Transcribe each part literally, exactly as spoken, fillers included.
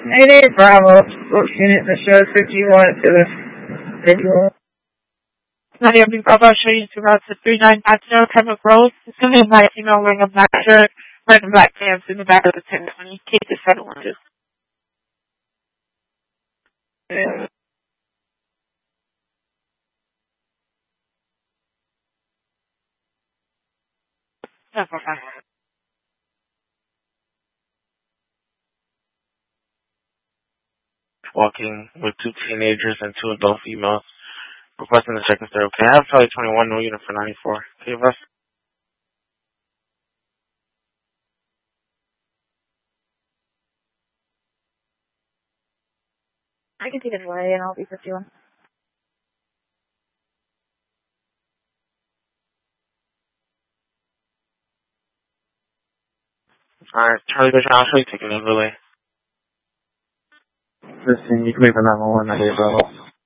Mayday Bravo, Brooks Unit, the show fifty-one to the fifty-one. Nadia B. Bravo, show you to route to three nine five zero Pembroke Road. It's going to be a black female wearing a black shirt, red and black pants in the back of the ten twenty. Keep the seven one two. Yeah. ten four five. Walking with two teenagers and two adult females. Requesting the check and stay okay. I have Charlie twenty-one, no unit for ninety-four. Okay, Russ? I can take it away and I'll be fifty-one. Alright, Charlie Bishop, I'll show you taking it away. Listen, you can wait for nine one one, Nadia Bravo.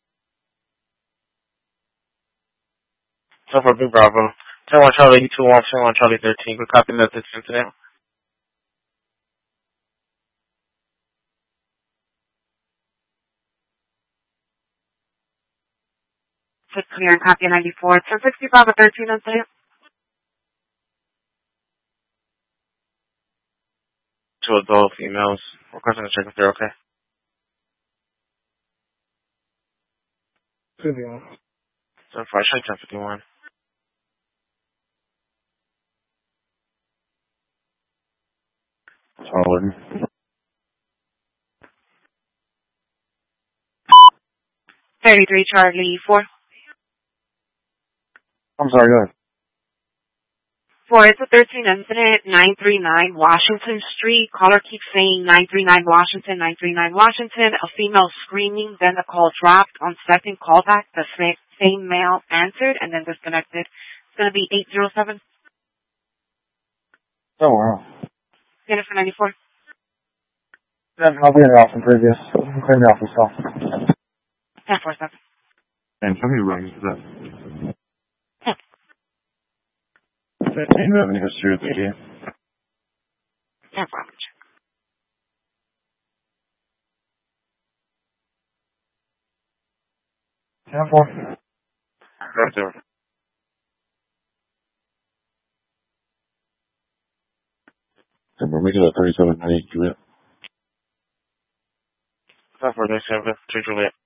So for Big Bravo, ten one Charlie two one, ten one Charlie thirteen. Good copy, that's this incident. Take clear and copy ninety-four. ten sixty-five or thirteen incident. Two adult females. Requesting the check if they're okay. fifty-one. So far, show you ten fifty-one. Solid. thirty-three Charlie four. I'm sorry, go ahead. four, it's a thirteen incident, nine three nine Washington Street. Caller keeps saying nine three nine Washington, nine three nine Washington. A female screaming, then the call dropped. On second callback, the same, same male answered and then disconnected. It's going to be eight zero seven. Oh, wow. Unit for ninety-four. Yeah, I'll be in the office previous. Clean the office off. ten four seven. And how many runs is that? fifteen. Do you have any history with the game? ten four. ten four. Right there. So we're making a thirty-seven ninety Juliet. ten four, thirty-seven, two Juliet.